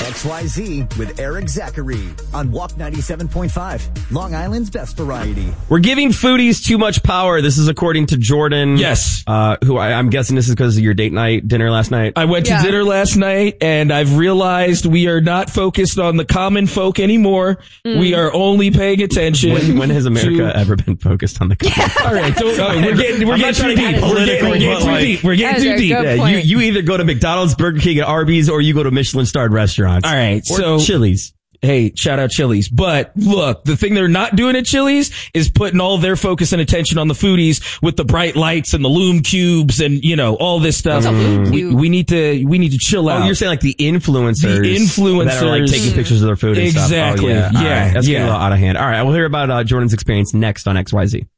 XYZ with Eric Zachary on Walk 97.5, Long Island's best variety. We're giving foodies too much power. This is according to Jordan. Yes. Who I'm guessing this is because of your date night dinner last night. I went to dinner last night and I've realized we are not focused on the common folk anymore. We are only paying attention. When has America ever been focused on the common folk? All right, we're getting too deep. We're getting too deep. Yeah, you either go to McDonald's, Burger King, and Arby's, or you go to Michelin-starred restaurants. All right, or so Chili's. Hey, shout out Chili's. But look, the thing they're not doing at Chili's is putting all their focus and attention on the foodies with the bright lights and the Lume cubes and, all this stuff. We need to chill out. Oh, you're saying like the influencers. That are like taking pictures of their food and exactly. stuff. Oh, yeah. Yeah. Right. That's getting a little out of hand. All right. We'll hear about Jordan's experience next on XYZ.